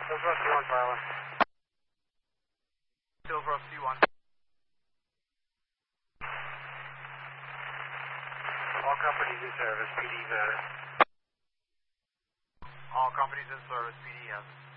Hillsborough C1 Pilot. Hillsborough C1. All companies in service, PD matter. All companies in service, PD has it.